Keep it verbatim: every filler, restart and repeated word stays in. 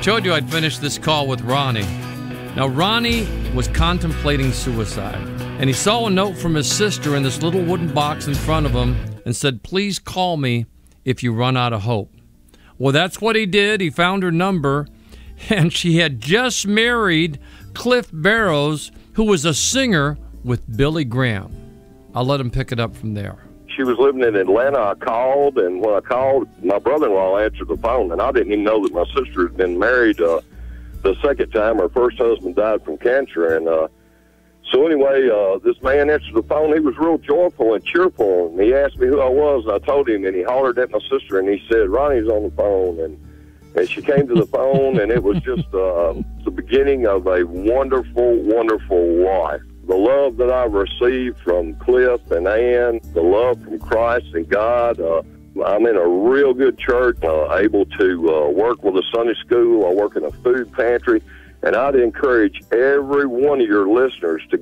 told you I'd finish this call with Ronnie. Now, Ronnie was contemplating suicide, and he saw a note from his sister in this little wooden box in front of him and said, "Please call me if you run out of hope." Well, that's what he did. He found her number, and she had just married Cliff Barrows, who was a singer with Billy Graham. I'll let him pick it up from there. She was living in Atlanta. I called, and when I called, my brother-in-law answered the phone, and I didn't even know that my sister had been married uh, the second time. Her first husband died from cancer, and uh, so anyway, uh, this man answered the phone. He was real joyful and cheerful, and he asked me who I was, and I told him, and he hollered at my sister, and he said, "Ronnie's on the phone," and and she came to the phone, and it was just uh, the beginning of a wonderful, wonderful life. The love that I received from Cliff and Ann, the love from Christ and God. Uh, I'm in a real good church, uh, able to uh, work with a Sunday school. I work in a food pantry, and I'd encourage every one of your listeners to